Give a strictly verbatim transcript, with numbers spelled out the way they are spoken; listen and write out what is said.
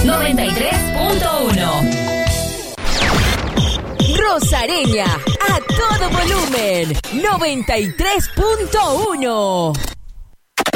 noventa y tres punto uno. Rosareña, a todo volumen, noventa y tres punto uno.